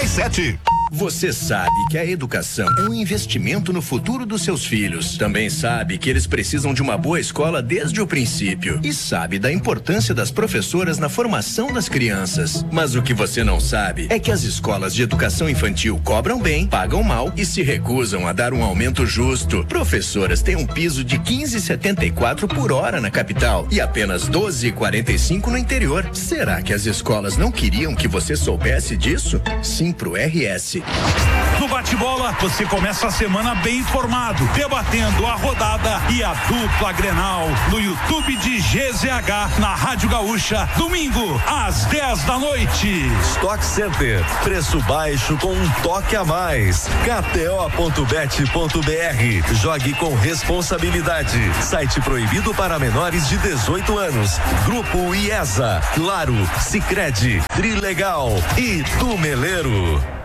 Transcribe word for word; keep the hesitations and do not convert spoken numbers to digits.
e sete. Você sabe que a educação é um investimento no futuro dos seus filhos. Também sabe que eles precisam de uma boa escola desde o princípio. E sabe da importância das professoras na formação das crianças. Mas o que você não sabe é que as escolas de educação infantil cobram bem, pagam mal e se recusam a dar um aumento justo. Professoras têm um piso de quinze reais e setenta e quatro por hora na capital e apenas doze reais e quarenta e cinco no interior. Será que as escolas não queriam que você soubesse disso? Sim pro R S. No bate-bola, você começa a semana bem informado, debatendo a rodada e a dupla Grenal no YouTube de G Z H, na Rádio Gaúcha, domingo, às dez da noite. Stock Center, preço baixo com um toque a mais. K T O ponto bet ponto B R. Jogue com responsabilidade. Site proibido para menores de dezoito anos. Grupo IESA, Claro, Sicredi, Trilegal e Tumeleiro.